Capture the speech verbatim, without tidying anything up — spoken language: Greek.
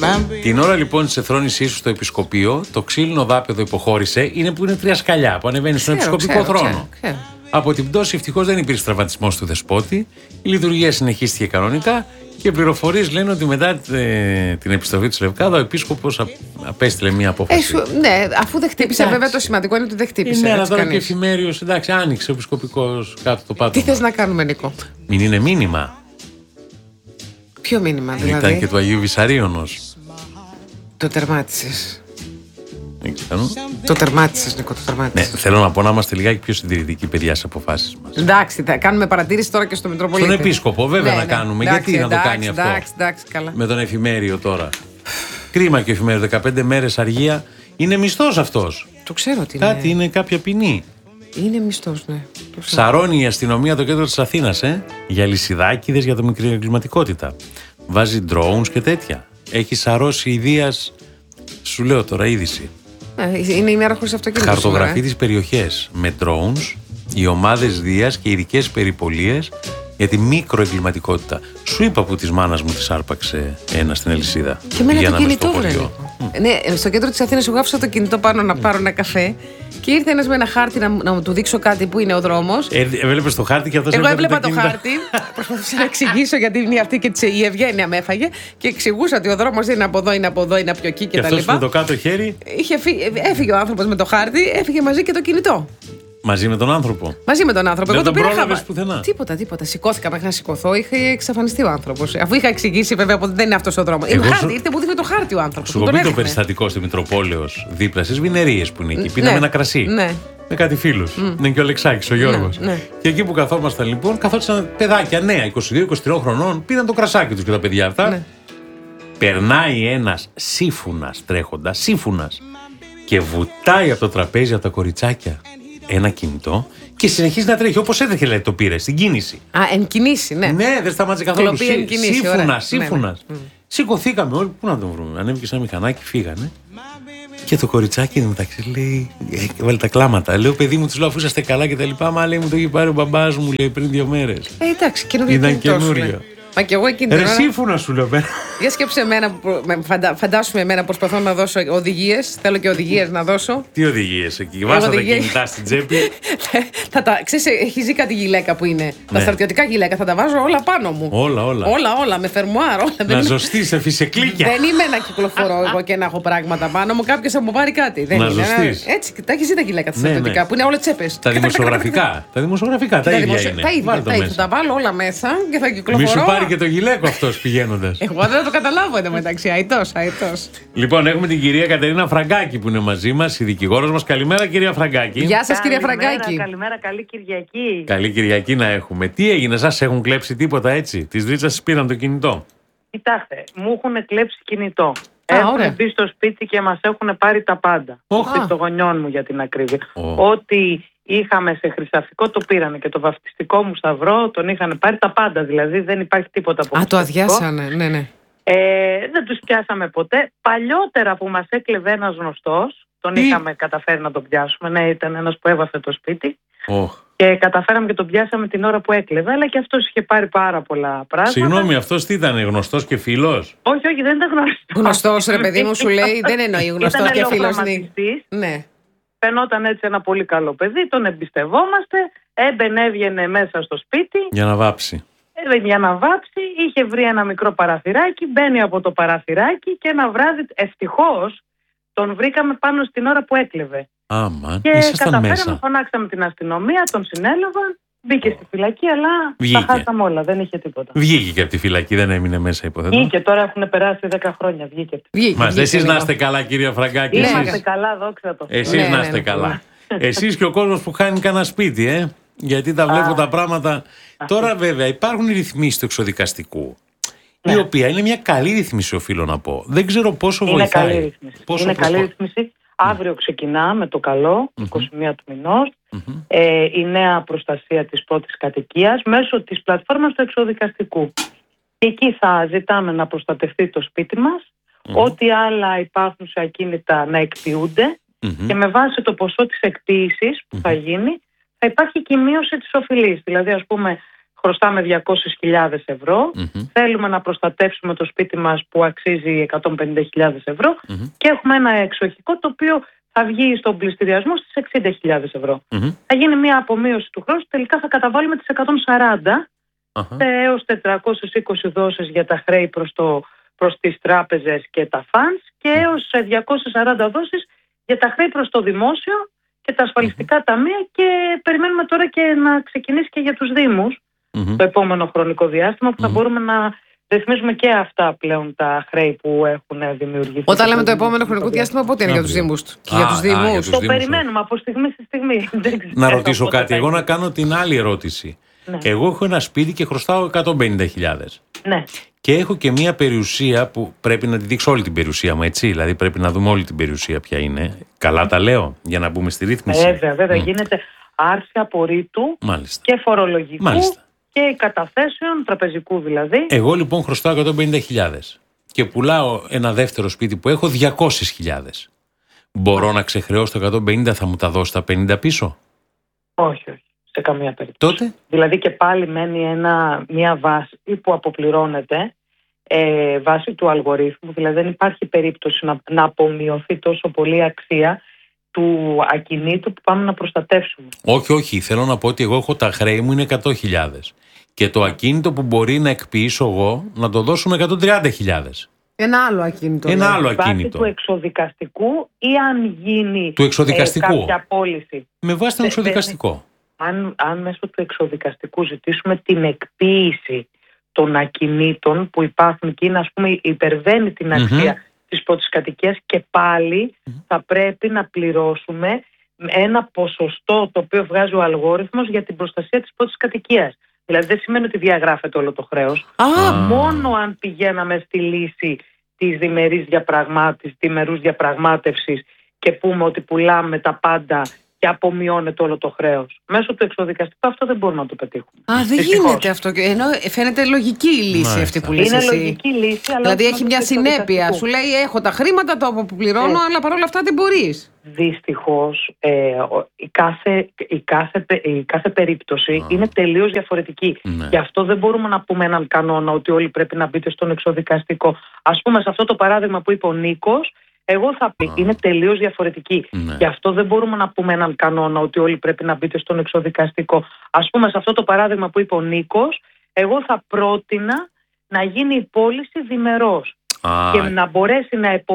Την ώρα λοιπόν της εθρόνησής σου στο επισκοπείο, το ξύλινο δάπεδο υποχώρησε, είναι που είναι τρία σκαλιά που ανεβαίνει στον επισκοπικό ξέρω, θρόνο. ξέρω, ξέρω. Από την πτώση ευτυχώς δεν υπήρξε τραυματισμός του δεσπότη, η λειτουργία συνεχίστηκε κανονικά και πληροφορίες λένε ότι μετά την επιστροφή της Λευκάδα ο επίσκοπος απέστειλε μία απόφαση. Ε, ναι, αφού δεν χτύπησε, εντάξει. Βέβαια το σημαντικό είναι ότι δεν χτύπησε. Ναι, αλλά τώρα και εφημέριος, εντάξει, άνοιξε ο επισκοπικός κάτω το πάτωμα. Τι θες να κάνουμε, Νίκο? Μην είναι μήνυμα. Ποιο μήνυμα, δηλαδή? Ήταν και του Αγίου Βυσαρίωνος. Το τερμάτισες. Το τερμάτισες, Νίκο, το τερμάτισες. Ναι, θέλω να πω να είμαστε λιγάκι πιο συντηρητικοί, παιδιά, στις αποφάσεις μας. Εντάξει, θα κάνουμε παρατήρηση τώρα και στο Μητροπολίτη. Στον επίσκοπο, βέβαια, ναι, να ναι. κάνουμε. Εντάξει, γιατί εντάξει, να το κάνει εντάξει, αυτό. Εντάξει, καλά. Με τον εφημέριο τώρα. Κρίμα και ο εφημέριο, δεκαπέντε μέρες αργία. Είναι μισθός αυτός. Το ξέρω ότι είναι. Κάτι είναι κάποια ποινή. Είναι μισθός, ναι. Σαρώνει η αστυνομία το κέντρο της Αθήνας, ε, για λυσιδάκηδες, για το μικρή εγκληματικότητα. Βάζει drones και τέτοια. Έχει σαρώσει η Δίας, σου λέω τώρα είδηση. Ε, είναι η μέρα χωρίς αυτοκίνητο. Χαρτογραφεί τις περιοχές με drones, οι ομάδες Δίας και ειδικές περιπολίες για τη μικροεγκληματικότητα. Σου είπα που της μάνας μου της άρπαξε ένα στην Ελισίδα. Και εμένα το κινητό, βρε. Ναι, στο κέντρο της Αθήνας εγώ άφησα το κινητό πάνω να πάρω ένα καφέ και ήρθε ένας με ένα χάρτη να, να μου του δείξω κάτι που είναι ο δρόμος. Ε, έβλεπες το χάρτη και αυτός εγώ έβλεπα το, το χάρτη, προσπαθούσα να εξηγήσω γιατί είναι αυτή και η Ευγένεια με έφαγε και εξηγούσα ότι ο δρόμος είναι από εδώ, είναι από εδώ, είναι από εκεί κτλ. Και αυτός με το κάτω χέρι. Είχε φύ... Έφυγε ο άνθρωπος με το χάρτη, έφυγε μαζί και το κινητό. Μαζί με τον άνθρωπο. Μαζί με τον άνθρωπο. Δεν Εγώ τον τον πρόλαβες πουθενά. Τίποτα, τίποτα. Σηκώθηκα μέχρι να σηκωθώ, είχε εξαφανιστεί ο άνθρωπος. Αφού είχα εξηγήσει βέβαια ότι δεν είναι αυτός ο δρόμος. Είναι χάρτη, ήρθε που δείχνει το χάρτη ο άνθρωπος. Σου πει το περιστατικό στη Μητροπόλεως δίπλα στις Βινερίες που είναι εκεί. Πίναμε ένα κρασί. Ναι. Με κάτι φίλους. Mm. Είναι και ο Λεξάκης, ο Γιώργος. Ναι, ναι. Και εκεί που καθόμασταν λοιπόν, καθόντουσαν παιδάκια νέα, είκοσι δύο είκοσι τρία χρονών, πήραν το κρασάκι τους και τα παιδιά αυτά. Ναι. Περνάει ένας σύμφουνας τρέχοντας, σύμφουνας, και βουτάει από το τραπέζι από τα κοριτσάκια ένα κινητό και συνεχίζει να τρέχει όπως έτρεχε, λέει, το πήρε στην κίνηση. Α, εν κινήσει, ναι. Ναι, δεν σταμάτησε καθόλου. Σύμφωνα, σύμφωνα. Ναι, ναι. Σηκωθήκαμε όλοι, πού να τον βρούμε. Ανέβηκε σαν μηχανάκι, φύγανε. Και το κοριτσάκι μεταξύ λέει, έβαλε τα κλάματα. Λέω, παιδί μου, του λέω, αφού είσαστε καλά και τα λοιπά. Μα λέει, μου το είχε πάρει ο μπαμπάς μου, λέει, πριν δύο μέρες. Ε, εντάξει, καινούριο. Ήταν καινούριο. Μα και εγώ εκείνη την ώρα. Σύμφωνα σου λέω. Για σκέψε εμένα, φαντα, φαντάσουμε εμένα προσπαθώ να δώσω οδηγίες. Θέλω και οδηγίες να δώσω. Τι οδηγίες εκεί, βάζα τα κινητά στην τσέπη. θα τα, ξέρεις, έχει ζει κάτι γυλαίκα που είναι. Ναι. Τα στρατιωτικά γυλαίκα θα τα βάζω όλα πάνω μου. Όλα, όλα. Όλα, όλα, με φερμουάρ. Όλα. Να ζωστεί σε φυσεκλίκια. Δεν είμαι να κυκλοφορώ εγώ και να έχω πράγματα πάνω μου. Κάποιο θα μου πάρει κάτι. Δεν να είναι. ζωστεί. Έτσι, τα έχει ζει τα γυλαίκα τα στρατιωτικά που είναι όλα τσέπες. Τα δημοσιογραφικά. Τα δημοσιογραφικά, τα ίδια είναι. Τα ίδια. Θα τα βάλω όλα μέσα και θα κυκλοφορώ. Και το γυλαίκο αυτός πηγαίνοντας. Εγώ δεν το καταλάβω εδώ μεταξύ. Αητός, αητός. Λοιπόν, έχουμε την κυρία Κατερίνα Φραγκάκη που είναι μαζί μας, η δικηγόρος μας. Καλημέρα, κυρία Φραγκάκη. Γεια σας, κυρία Φραγκάκη. Καλημέρα, καλή Κυριακή. Καλή Κυριακή να έχουμε. Τι έγινε, σας έχουν κλέψει τίποτα έτσι? Της Δρίτσας πήραν το κινητό? Κοιτάξτε, μου έχουν κλέψει κινητό. Έχουν μπει στο σπίτι και μας έχουν πάρει τα πάντα. Oh. Των γονιών μου για την ακρίβεια. Oh. Ό,τι είχαμε σε χρυσαφικό το πήρανε και το βαφτιστικό μου σταυρό τον είχαν πάρει τα πάντα. Δηλαδή δεν υπάρχει τίποτα από Α, το αδειάσανε, ναι, ναι. Ε, δεν τους πιάσαμε ποτέ. Παλιότερα που μας έκλεβε ένας γνωστός, τον Τι? είχαμε καταφέρει να τον πιάσουμε. Ναι, ήταν ένας που έβαφε το σπίτι. Oh. Και καταφέραμε και τον πιάσαμε την ώρα που έκλεβε, αλλά και αυτός είχε πάρει πάρα πολλά πράγματα. Συγγνώμη, αυτός τι ήταν, γνωστός και φίλος? Όχι, όχι, δεν ήταν γνωστός. Γνωστός, ρε παιδί μου, σου λέει, δεν εννοεί γνωστός και φίλος. Ναι. Φαινόταν έτσι ένα πολύ καλό παιδί, τον εμπιστευόμαστε, έμπαινε, έβγαινε μέσα στο σπίτι. Για να βάψει. Ε, για να βάψει, είχε βρει ένα μικρό παραθυράκι, μπαίνει από το παραθυράκι και ένα βράδυ, ευτυχώς, τον βρήκαμε πάνω στην ώρα που έκλεβε. Άμα, και καταφέραμε, μέσα. Φωνάξαμε την αστυνομία, τον συνέλαβαν, μπήκε στη φυλακή, αλλά Βγήκε. τα χάσαμε όλα, δεν είχε τίποτα. Βγήκε και από τη φυλακή, δεν έμεινε μέσα, υποθέτω. Βγήκε, τώρα έχουν περάσει δέκα χρόνια, βγήκε. Βγήκε. Εσείς να είστε καλά, κυρία Φραγκάκη. Ναι, είμαστε καλά, δόξα τω Θεώ. Εσείς ναι, να είστε ναι, καλά. Εσείς και ο κόσμος που χάνει κανένα σπίτι, ε. Γιατί τα βλέπω Α, τα πράγματα. Α, τώρα βέβαια υπάρχουν οι ρυθμίσεις του εξοδικαστικού. Ναι. Η οποία είναι μια καλή ρύθμιση, οφείλω να πω. Δεν ξέρω πόσο είναι βοηθάει. Καλή ρύθμιση. Πόσο είναι προσπο... καλή ρύθμιση. Αύριο ξεκινά με το καλό, mm-hmm. είκοσι μία του μηνός, mm-hmm. ε, η νέα προστασία της πρώτης κατοικίας μέσω της πλατφόρμας του εξοδικαστικού. Και εκεί θα ζητάμε να προστατευτεί το σπίτι μας, mm-hmm. ό,τι άλλα υπάρχουν σε ακίνητα να εκποιούνται mm-hmm. και με βάση το ποσό της εκποίησης που mm-hmm. θα γίνει, θα υπάρχει και η μείωση της οφειλής. Δηλαδή, ας πούμε, χρωστάμε διακόσιες χιλιάδες ευρώ, Mm-hmm. θέλουμε να προστατεύσουμε το σπίτι μας που αξίζει εκατόν πενήντα χιλιάδες ευρώ Mm-hmm. και έχουμε ένα εξοχικό το οποίο θα βγει στον πληστηριασμό στις εξήντα χιλιάδες ευρώ. Mm-hmm. Θα γίνει μια απομείωση του χρόνου, τελικά θα καταβάλουμε τις εκατόν σαράντα Uh-huh. έως τετρακόσιες είκοσι δόσεις για τα χρέη προς, το, προς τις τράπεζες και τα funds και έως διακόσιες σαράντα δόσεις για τα χρέη προς το δημόσιο και τα ασφαλιστικά mm-hmm. ταμεία και περιμένουμε τώρα και να ξεκινήσει και για τους Δήμους mm-hmm. το επόμενο χρονικό διάστημα που θα mm-hmm. μπορούμε να ρυθμίζουμε και αυτά πλέον τα χρέη που έχουν δημιουργηθεί. Όταν λέμε το επόμενο χρονικό διάστημα, πότε είναι για τους Δήμους και για τους Δήμους? Το περιμένουμε από στιγμή σε στιγμή. Να ρωτήσω κάτι, εγώ να κάνω την άλλη ερώτηση. Ναι. Εγώ έχω ένα σπίτι και χρωστάω εκατόν πενήντα χιλιάδες. Ναι. Και έχω και μία περιουσία που πρέπει να τη δείξω όλη την περιουσία μου, έτσι. Δηλαδή πρέπει να δούμε όλη την περιουσία ποια είναι. Καλά τα λέω, για να μπούμε στη ρύθμιση. Βέβαια, βέβαια. Mm. Γίνεται άρση απορρίτου και φορολογικού Μάλιστα. και καταθέσεων, τραπεζικού δηλαδή. Εγώ λοιπόν χρωστάω εκατόν πενήντα χιλιάδες και πουλάω ένα δεύτερο σπίτι που έχω διακόσιες χιλιάδες. Μπορώ mm. να ξεχρεώσω το εκατόν πενήντα, θα μου τα δώσει τα πενήντα πίσω? Όχι, όχι. Σε καμία περίπτωση. Τότε? Δηλαδή και πάλι μένει ένα, μια βάση που αποπληρώνεται ε, βάση του αλγορίθμου. Δηλαδή δεν υπάρχει περίπτωση να, να απομειωθεί τόσο πολύ η αξία του ακινήτου που πάμε να προστατεύσουμε. Όχι, όχι. Θέλω να πω ότι εγώ έχω τα χρέη μου είναι εκατό χιλιάδες. Και το ακίνητο που μπορεί να εκποιήσω εγώ να το δώσουμε εκατόν τριάντα χιλιάδες. Ένα άλλο ακίνητο. Ένα άλλο ακίνητο. ακίνητο. Βάσει του εξοδικαστικού ή αν γίνει του εξοδικαστικού. Ε, κάποια πώληση. Με βάση τον εξοδικαστικό. Αν, αν μέσω του εξοδικαστικού ζητήσουμε την εκποίηση των ακινήτων που υπάρχουν και είναι, ας πούμε, υπερβαίνει την αξία mm-hmm. της πρώτης κατοικίας και πάλι mm-hmm. θα πρέπει να πληρώσουμε ένα ποσοστό το οποίο βγάζει ο αλγόριθμος για την προστασία της πρώτης κατοικίας. Δηλαδή δεν σημαίνει ότι διαγράφεται όλο το χρέος. Ah. Μόνο αν πηγαίναμε στη λύση της διμερούς διαπραγμάτευσης, διμερούς διαπραγμάτευσης και πούμε ότι πουλάμε τα πάντα και απομειώνεται όλο το χρέος. Μέσω του εξοδικαστικού αυτό δεν μπορούμε να το πετύχουμε. Α, δεν Δυστυχώς. γίνεται αυτό. Ενώ φαίνεται λογική η λύση Μάλιστα. αυτή που λες είναι εσύ. Είναι λογική λύση. Αλλά δηλαδή έχει μια συνέπεια. Σου λέει έχω τα χρήματα, το αποπληρώνω, ε. αλλά παρόλα αυτά δεν μπορείς. Δυστυχώς ε, η, κάθε, η, κάθε, η κάθε περίπτωση ah. είναι τελείως διαφορετική. Ναι. Γι' αυτό δεν μπορούμε να πούμε έναν κανόνα ότι όλοι πρέπει να μπείτε στον εξοδικαστικό. Ας πούμε σε αυτό το παράδειγμα που είπε ο Νίκος, εγώ θα πει, είναι τελείως διαφορετική. Ναι. Γι' αυτό δεν μπορούμε να πούμε έναν κανόνα ότι όλοι πρέπει να μπείτε στον εξοδικαστικό. Ας πούμε, σε αυτό το παράδειγμα που είπε ο Νίκος, εγώ θα πρότεινα να γίνει η πώληση διμερώς. Ah. Και να μπορέσει να